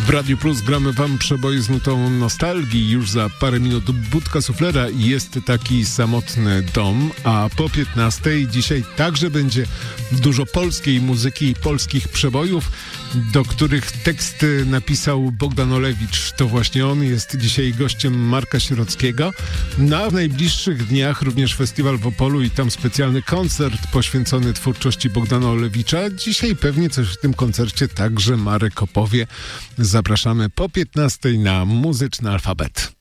W Radiu Plus gramy wam przeboje z nutą nostalgii. Już za parę minut Budka Suflera i Jest taki samotny dom, a po 15:00 dzisiaj także będzie dużo polskiej muzyki i polskich przebojów, do których teksty napisał Bogdan Olewicz. To właśnie on jest dzisiaj gościem Marka Sierockiego. W najbliższych dniach również festiwal w Opolu i tam specjalny koncert poświęcony twórczości Bogdana Olewicza. Dzisiaj pewnie coś w tym koncercie także Marek opowie. Zapraszamy po 15:00 na Muzyczny Alfabet.